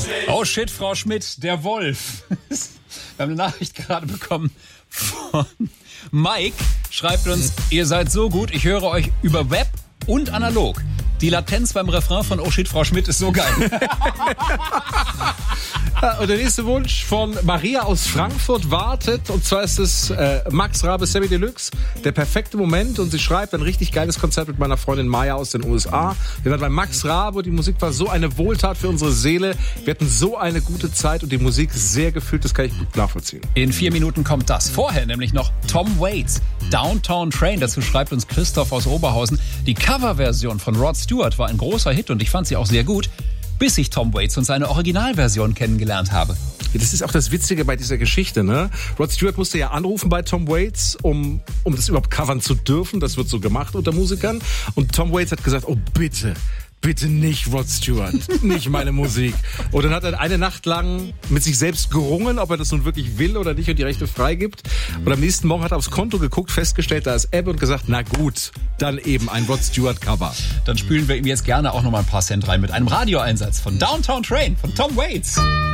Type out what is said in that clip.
Oh shit, Frau Schmidt, der Wolf. Wir haben eine Nachricht gerade bekommen von Mike. Schreibt uns, ihr seid so gut, ich höre euch über Web und analog. Die Latenz beim Refrain von Oh shit, Frau Schmidt ist so geil. Und der nächste Wunsch von Maria aus Frankfurt wartet. Und zwar ist es Max Rabe, Sammy Deluxe. Der perfekte Moment. Und sie schreibt, ein richtig geiles Konzert mit meiner Freundin Maya aus den USA. Wir waren bei Max Rabe. Die Musik war so eine Wohltat für unsere Seele. Wir hatten so eine gute Zeit und die Musik sehr gefühlt. Das kann ich gut nachvollziehen. In 4 Minuten kommt das. Vorher nämlich noch Tom Waits, Downtown Train. Dazu schreibt uns Christoph aus Oberhausen. Die Coverversion von Rod Stewart war ein großer Hit und ich fand sie auch sehr gut, bis ich Tom Waits und seine Originalversion kennengelernt habe. Ja, das ist auch das Witzige bei dieser Geschichte, ne? Rod Stewart musste ja anrufen bei Tom Waits, um das überhaupt covern zu dürfen. Das wird so gemacht unter Musikern. Und Tom Waits hat gesagt, oh bitte nicht Rod Stewart, nicht meine Musik. Und dann hat er eine Nacht lang mit sich selbst gerungen, ob er das nun wirklich will oder nicht und die Rechte freigibt. Und am nächsten Morgen hat er aufs Konto geguckt, festgestellt, da ist Ebbe und gesagt, na gut, dann eben ein Rod Stewart Cover. Dann spülen wir ihm jetzt gerne auch noch mal ein paar Cent rein mit einem Radioeinsatz von Downtown Train von Tom Waits.